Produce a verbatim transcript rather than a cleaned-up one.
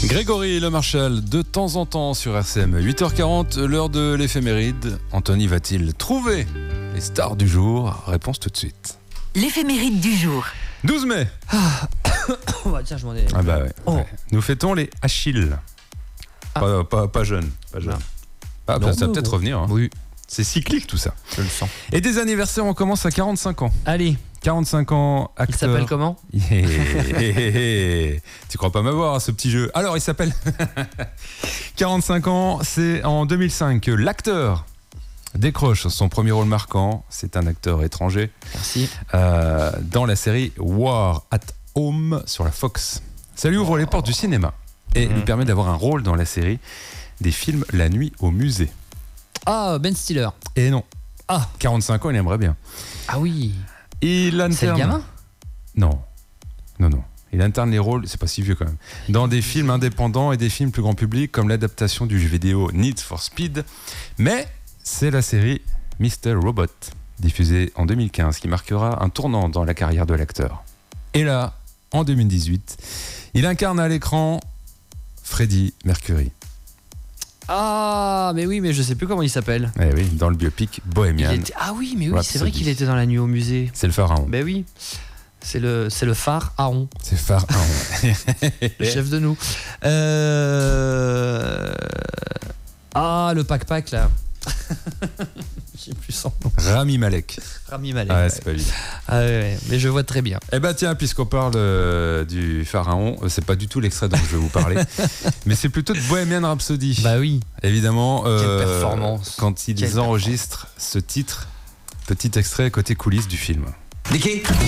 Grégory Le Marchal, de temps en temps sur R C M. huit heures quarante, l'heure de l'éphéméride. Anthony va-t-il trouver les stars du jour? Réponse tout de suite. L'éphéméride du jour. douze mai. Ah. Oh, bah, tiens, je m'en ai. Ah bah ouais, Oh. ouais. Nous fêtons les Achilles. Ah. Pas, pas, pas jeunes. Pas jeunes. Ah, Non, ça va non, peut-être non. revenir. Hein. Oui, C'est cyclique tout ça. je le sens. Et des anniversaires, on commence à quarante-cinq ans. Allez, quarante-cinq ans, acteur. il s'appelle comment? Tu crois pas m'avoir à ce petit jeu? Alors, il s'appelle quarante-cinq ans, c'est en deux mille cinq que l'acteur décroche son premier rôle marquant. C'est un acteur étranger Merci. euh, dans la série War at Home sur la Fox. Ça lui ouvre les portes du cinéma et Mhm. lui permet d'avoir un rôle dans la série des films La nuit au musée. Ah, Ben Stiller. Et non, Ah, quarante-cinq ans, il aimerait bien. ah oui. Il C'est le alterne. gamin? Non, non, non. Il alterne les rôles, c'est pas si vieux quand même, dans des films indépendants et des films plus grand public, comme l'adaptation du jeu vidéo Need for Speed. Mais c'est la série mister Robot, diffusée en deux mille quinze, qui marquera un tournant dans la carrière de l'acteur. Et là, en deux mille dix-huit, il incarne à l'écran Freddie Mercury. Ah, mais oui, mais je sais plus comment il s'appelle. Eh oui, dans le biopic Il Bohemian. était- Ah oui, mais oui, c'est vrai Rhapsody. qu'il était dans la nuit au musée. C'est le pharaon. Ben oui, c'est le, c'est le phare Aaron, C'est pharaon. le chef de nous. Euh... Ah, le pack-pack là. J'ai plus son nom. Rami Malek. Rami Malek. Ah, ouais. c'est pas lui. Ah ouais, ouais, mais je vois très bien. Eh ben tiens, puisqu'on parle euh, du pharaon, euh, c'est pas du tout l'extrait dont je vais vous parler, mais c'est plutôt de Bohemian Rhapsody. Bah oui. Évidemment, euh, Quelle performance. quand ils Quelle enregistrent ce titre, petit extrait côté coulisses du film. Nicky,